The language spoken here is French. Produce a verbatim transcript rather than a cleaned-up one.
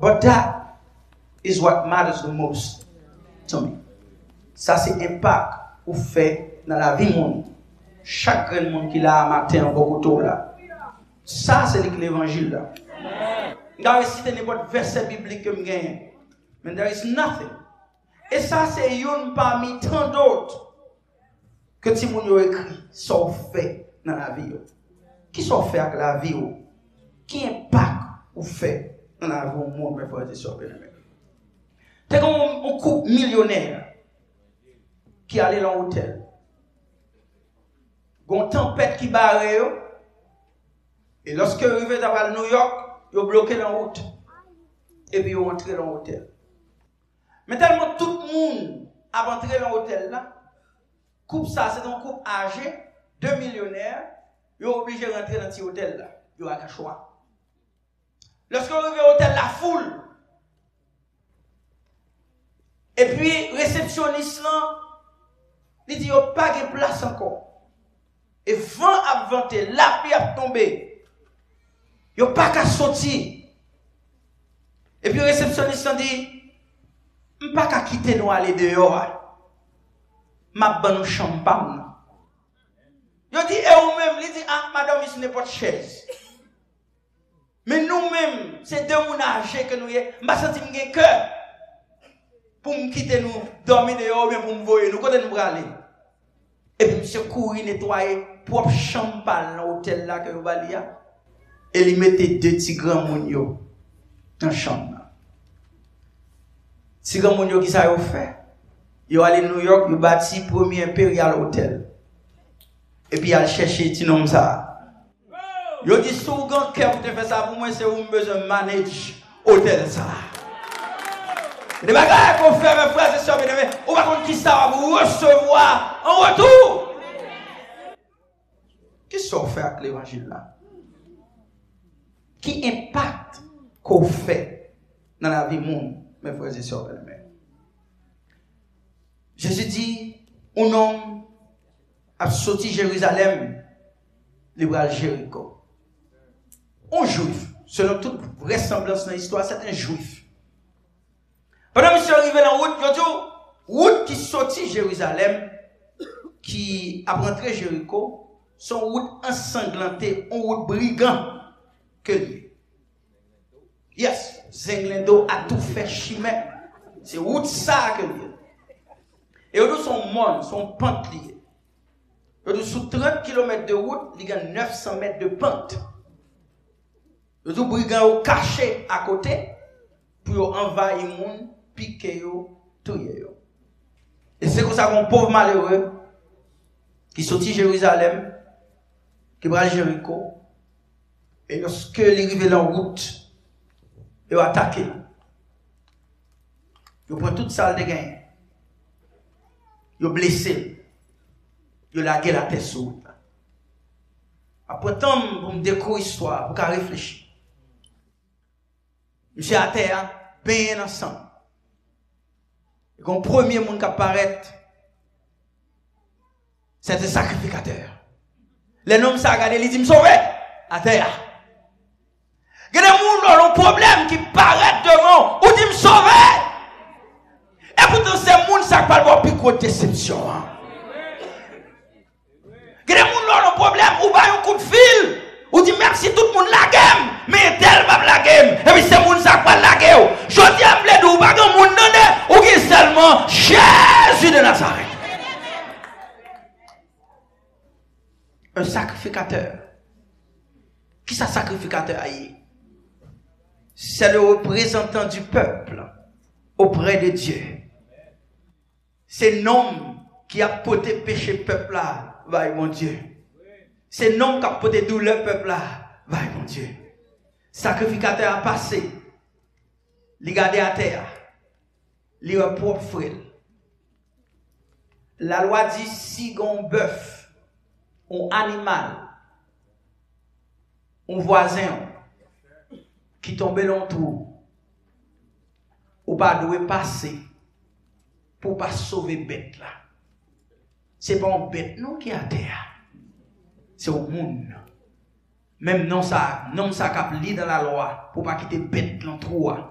But that is what matters the most to me. Ça c'est impact ou fait dans la vie monde. Chaque grand monde qui l'a matin en beaucoup là. Ça c'est l'évangile là. Dans les cités n'importe verset biblique que me gagne. Mais there is nothing. Et ça c'est une parmi tant d'autres que ti moun yo écrit sont fait dans la vie. Qui sont fait avec la vie? Qui impact ou fait dans la vie au monde, mes frères et sœurs bien-aimés? T'es comme un couple millionnaire qui allait dans l'hôtel. Gon tempête qui barre et lorsque arrivé dans New York, ils bloqué la route et puis ils rentré dans l'hôtel. Mais tellement tout le monde a rentré dans l'hôtel là, couple ça c'est un couple âgé, deux millionnaires, ils sont obligés de rentrer dans cet hôtel là. Ils ont un choix. Lorsqu'on arrive à l'hôtel, la foule. Et puis, réceptionniste là, il dit, il n'y a pas de place encore. Et vent a venté, la pluie a tombé. Il n'y a pas qu'à sortir. Et puis, réceptionniste là dit, je ne pas qu'à quitter nous aller dehors. Ma bonne champagne. Il dit, et vous-même, il dit, ah, madame, ici n'est pas de chaise. Mais nous-mêmes, c'est deux mouns âgés que nous y est. Je me sens que j'ai cœur pour me quitter nous, dormir dehors, mais pour me voir, nous, quand nous aller. Et puis, monsieur courir, nettoyer, propre champagne dans l'hôtel là que vous allez. Et il mettait deux petits grands mounios dans la chambre. Petits grands mounios qui ça fait? Ils sont allés à New York, ils ont bâti le premier Imperial Hotel. Et puis, ils ont cherché petit nom ça. Yo dit sous grand cœur pour te faire ça pour moi c'est où besoin de manager hôtel ça. Des bagages qu'on fait mes frères et sœurs bien-aimés, on va contre qui ça va vous recevoir en retour. Qu'est-ce qu'on fait avec l'évangile là? Qui impact qu'on fait dans la vie monde, mes frères et sœurs bien-aimés? Jésus dit un homme a sorti Jérusalem, libre à Jéricho. Un juif, selon toute vraisemblance dans l'histoire, c'est un juif. Pendant que monsieur arrivé dans la route, il a dit, route qui sortit Jérusalem, qui a rentré Jéricho, son route ensanglantée, une route brigand que lui. Yes, Zenglendo a tout fait chimère. C'est route ça que lui. Et au dos son monde, son pente lié. Au dos sous trente kilomètres de route, il y a neuf cents mètres de pente. Les autres brigands ont caché à côté pour envahir les gens, piquer les gens, tuer les gens. Et c'est comme ça qu'un pauvre malheureux qui sortit de Jérusalem, qui va à Jéricho, et lorsque il est arrivé en route, il a attaqué. Il prend toute salle de gain. Il a blessé. Il a lagué la tête sur route. Après tant pour me découvrir l'histoire, pour réfléchir. Monsieur à terre, bien ensemble. Et quand le premier monde qui apparaît, c'est un sacrificateur. Les noms ça regardé, ils disent me sauver à terre. Il y a des gens qui ont un problème qui paraît devant, ou dit me sauver. Et pourtant, c'est les gens qui parlent de plus grosse déception. Il y a des gens qui ont un problème, ou bien un coup de fil. Ou dit même si tout le monde la game, mais tel va la game. Et puis c'est le monde qui va la game. Je dis à m'le ou pas de monde donné, ou qui seulement Jésus de Nazareth. Un sacrificateur. Qui ça sacrificateur aïe? C'est le représentant du peuple auprès de Dieu. C'est l'homme qui a porté péché peuple là, va mon Dieu. C'est l'homme qui a porté douleur peuple là, va mon Dieu. Sacrificateur a passé, il a gardé à terre, il a propre frère. La loi dit si un bœuf, un animal, un voisin qui tombe dans le trou, ou pas doit passer pour pas sauver bête là. C'est pas un bête non qui est à terre. C'est au monde. Même non ça, non ça cap lit dans la loi pour pas quitter bête dans le trou.